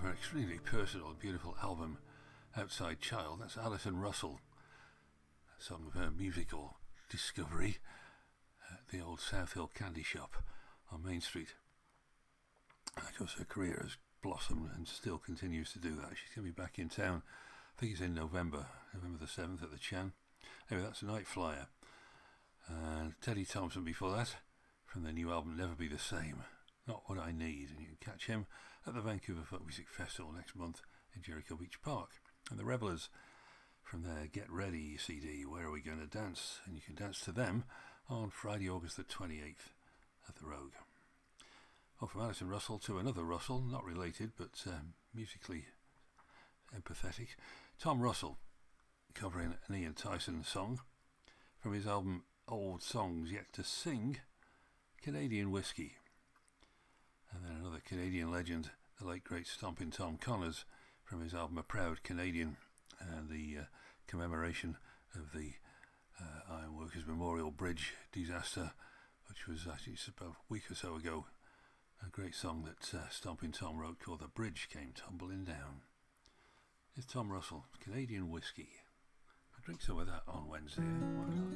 her extremely personal and beautiful album Outside Child. That's Alison Russell, some of her musical discovery at the old South Hill candy shop on Main Street. And of course her career has blossomed and still continues to do that. She's going to be back in town, I think it's in November the 7th at the Chan. Anyway, that's a night flyer. And Teddy Thompson before that, from their new album Never Be the Same, Not What I Need. And you can catch him at the Vancouver Folk Music Festival next month in Jericho Beach Park. And the Revellers from their Get Ready CD, Where Are We Going to Dance? And you can dance to them on Friday, August the 28th at the Rogue. Well, from Alison Russell to another Russell, not related but musically empathetic, Tom Russell covering an Ian Tyson song from his album Old Songs Yet to Sing, Canadian Whiskey. And then another Canadian legend, the late great Stompin' Tom Connors, from his album A Proud Canadian, and the commemoration of the Ironworkers Memorial Bridge disaster, which was actually about a week or so ago. A great song that Stompin' Tom wrote called The Bridge Came Tumbling Down. It's Tom Russell, Canadian Whiskey. I drink some of that on Wednesday. Why not?